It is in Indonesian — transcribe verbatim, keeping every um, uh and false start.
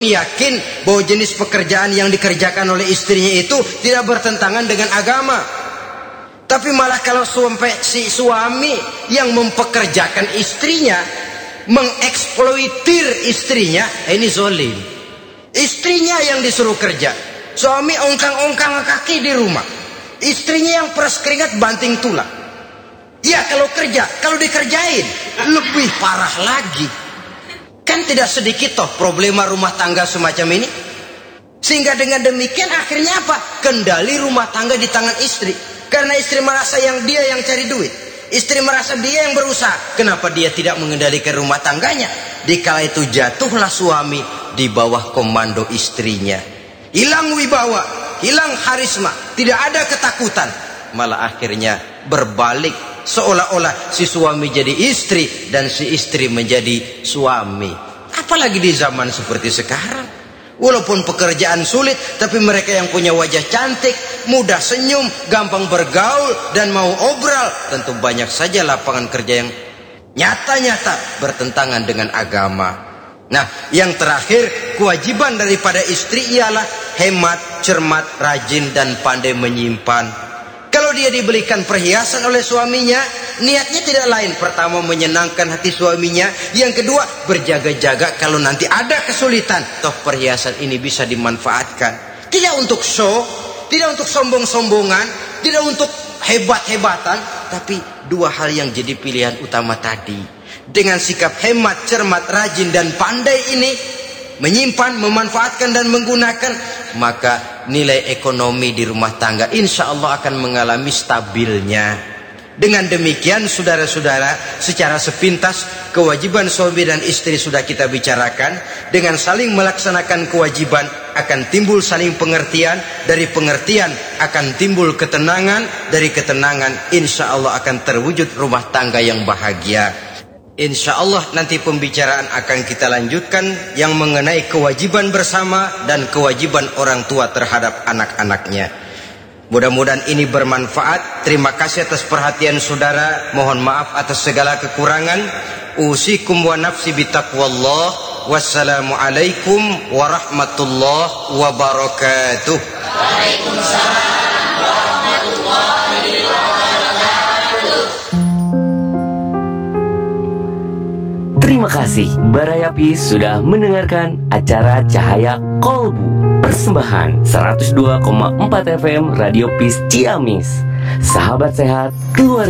yakin bahwa jenis pekerjaan yang dikerjakan oleh istrinya itu tidak bertentangan dengan agama. Tapi malah kalau sampai si suami yang mempekerjakan istrinya, mengeksploitir istrinya, ini zolim. Istrinya yang disuruh kerja, suami ongkang-ongkang kaki di rumah, istrinya yang peras keringat banting tulang. Ya kalau kerja, kalau dikerjain lebih parah lagi. Kan tidak sedikit toh problema rumah tangga semacam ini. Sehingga dengan demikian akhirnya apa? Kendali rumah tangga di tangan istri. Karena istri merasa yang dia yang cari duit, istri merasa dia yang berusaha. Kenapa dia tidak mengendalikan rumah tangganya? Dikala itu jatuhlah suami di bawah komando istrinya. Hilang wibawa, hilang karisma, tidak ada ketakutan. Malah akhirnya berbalik, seolah-olah si suami jadi istri dan si istri menjadi suami. Apalagi di zaman seperti sekarang. Walaupun pekerjaan sulit, tapi mereka yang punya wajah cantik, mudah senyum, gampang bergaul, dan mau obral, tentu banyak saja lapangan kerja yang nyata-nyata bertentangan dengan agama. Nah, yang terakhir, kewajiban daripada istri ialah hemat, cermat, rajin, dan pandai menyimpan. Kalau dia dibelikan perhiasan oleh suaminya, niatnya tidak lain. Pertama, menyenangkan hati suaminya. Yang kedua, berjaga-jaga kalau nanti ada kesulitan, toh perhiasan ini bisa dimanfaatkan. Tidak untuk show, tidak untuk sombong-sombongan, tidak untuk hebat-hebatan, tapi dua hal yang jadi pilihan utama tadi. Dengan sikap hemat, cermat, rajin, dan pandai ini, menyimpan, memanfaatkan, dan menggunakan, maka nilai ekonomi di rumah tangga insya Allah akan mengalami stabilnya. Dengan demikian saudara-saudara, secara sepintas kewajiban suami dan istri sudah kita bicarakan. Dengan saling melaksanakan kewajiban akan timbul saling pengertian, dari pengertian akan timbul ketenangan, dari ketenangan insya Allah akan terwujud rumah tangga yang bahagia. Insya Allah nanti pembicaraan akan kita lanjutkan yang mengenai kewajiban bersama dan kewajiban orang tua terhadap anak-anaknya. Mudah-mudahan ini bermanfaat. Terima kasih atas perhatian saudara. Mohon maaf atas segala kekurangan. Usikum wa nafsi bitaqwallah. Wassalamualaikum warahmatullahi wabarakatuh. Waalaikumsalam warahmatullahi wabarakatuh. Terima kasih Barayapis sudah mendengarkan acara Cahaya Kolbu, persembahan seratus dua koma empat F M Radio Peace Ciamis. Sahabat sehat, keluarga